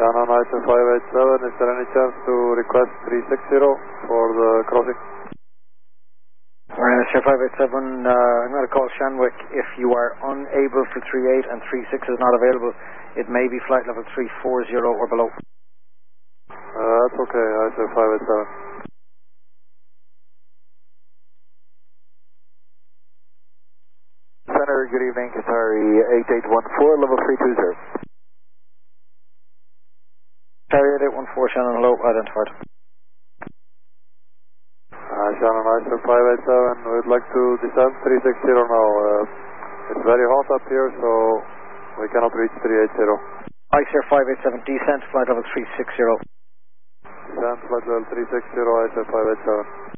Shannon ISO 587, is there any chance to request 360 for the crossing? Sir 587, I'm going to call Shanwick. If you are unable for 38 and 36 is not available, it may be flight level 340 or below. That's okay, ISO 587. Center, good evening, Qatari 8814, level 320. Qatari 8814, Shannon, hello, identified. Shannon ISO 587, we'd like to descend 360 now. It's very hot up here, so we cannot reach 380. ISO 587, descent, flight level 360. Descent, flight level 360, ISO 587.